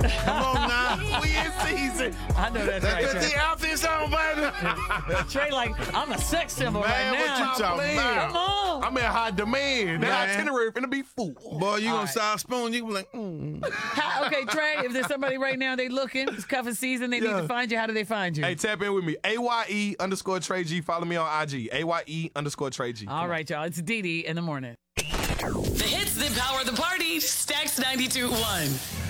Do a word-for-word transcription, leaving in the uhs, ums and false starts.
Come on now. We in season. I know that's right, Get Trey. the outfits on, baby. Trey, like, I'm a sex symbol Man, right what now. you talking about? Come on. I'm in high demand. That Man. itinerary finna be full. Boy, you All gonna right. start spoon, you gonna be like, mm. How, okay, Trey, if there's somebody right now, they looking, it's cuffing season, they need Yeah. to find you, how do they find you? Hey, tap in with me. A Y E underscore Trey G. Follow me on I G. A Y E underscore Trey G. All right, y'all. It's Dee Dee in the morning. The hits that power the party. Stacks ninety-two point one.